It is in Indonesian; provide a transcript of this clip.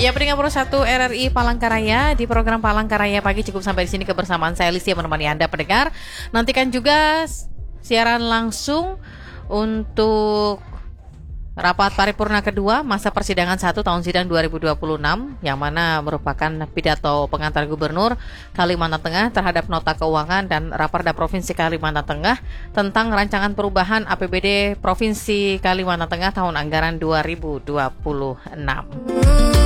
Ya, pendengar satu RRI Palangkaraya, di program Palangkaraya pagi cukup sampai di sini kebersamaan saya Lisia menemani Anda pendengar. Nantikan juga siaran langsung untuk rapat paripurna kedua masa persidangan 1 tahun sidang 2026 yang mana merupakan pidato pengantar Gubernur Kalimantan Tengah terhadap nota keuangan dan Raperda Provinsi Kalimantan Tengah tentang rancangan perubahan APBD Provinsi Kalimantan Tengah tahun anggaran 2026.